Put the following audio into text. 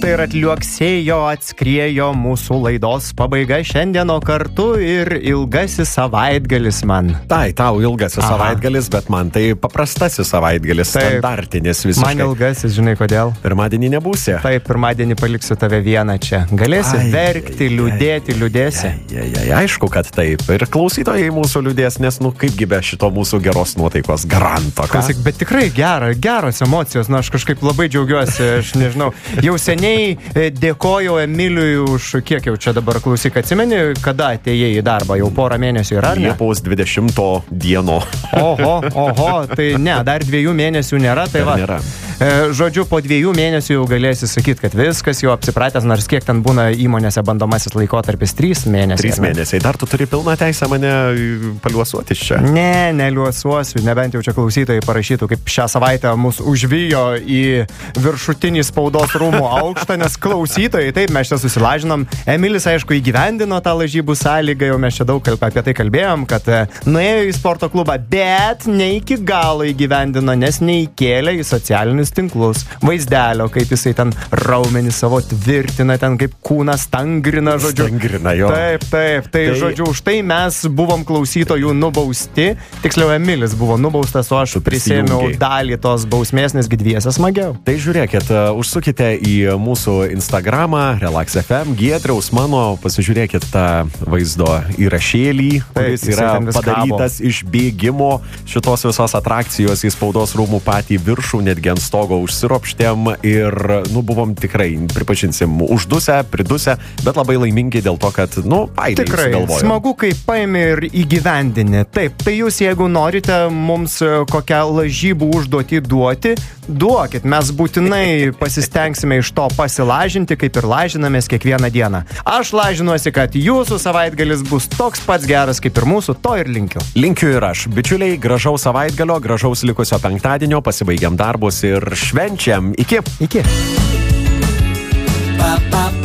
štai ir atliuoksėjo, atskriejo mūsų laidos pabaiga šiandien, o kartu ir ilgasis savaitgalis man. Tai, tau ilgasis savaitgalis, bet man tai paprastasis savaitgalis, standartinis visiškai. Man ilgasis, žinai kodėl? Pirmadienį nebūsi. Taip, pirmadienį paliksiu tave vieną čia. Galėsi verkti, liūdėti, liūdėsi. Aišku, kad taip. Ir klausytojai mūsų liūdės, nes, kaipgi be šito mūsų geros nuotaikos garanto. Klausyk, bet tikrai geros emocijos, aš kažkaip labai džiaugiuosi, aš nežinau. Jau seniai dėkoju Emiliui už kiek jau čia dabar, klausyk, atsimeni, kada atėjai į darbą, jau porą mėnesių yra, ar ne? Liepos 20 dieno. Oho, tai ne, dar 2 mėnesių nėra, tai va. Nėra. Žodžiu, po 2 mėnesių jau galėsi sakyti, kad viskas jau apsipratęs, nors kiek ten būna įmonėse bandomasis laikotarpis 3 mėnesiai. 3 mėnesiai. Dar tu turi pilną teisę mane paliuosuoti čia. Ne, neliuosuosiu, nebent jau čia klausytojai parašytų, kaip šią savaitę mus užvijo į viršutinį spaudos rūmų aukštą, nes klausytojai, taip, mes čia susilažinom. Emilis, aišku, įgyvendino tą lažybų sąlygą, jau mes čia daug apie tai kalbėjom, kad nuėjo į sporto klubą, bet ne iki galo įgyvendino, nes neįkėlė į socialinius tinklus vaizdelio, kaip jisai ten raumenį savo tvirtina, ten kaip kūną stangrina, žodžiu. Stangrina, jo. Taip, žodžiu, už tai mes buvom klausytojų nubausti, tiksliau Emilis buvo nubaustas, o aš prisėmiau dalį tos bausmės, nes dviese smagiau. Tai žiūrėkit, užsukite į mūsų Instagramą, Relax FM, Giedriaus mano, pasižiūrėkit tą vaizdo įrašėlį, kuris yra padarytas iš bėgimo šitos visos atrakcijos į spaudos rūmų patį viršų, netgi ant stogo užsiropštėm ir, buvom tikrai, pripažinsim, uždusę, pridusę, bet labai laimingi dėl to, kad, tikrai, smagu, kai paėmė ir įgyvendinė. Taip, tai jūs, jeigu norite mums kokią lažybų užduotį duokit, mes būtinai pasistengsime iš to pasilažinti, kaip ir lažinamės kiekvieną dieną. Aš lažinuosi, kad jūsų savaitgalis bus toks pats geras kaip ir mūsų, to ir linkiu. Linkiu ir aš. Bičiuliai, gražaus savaitgalio, gražaus likusio penktadienio, pasibaigiam darbus ir švenčiam. Iki. Iki.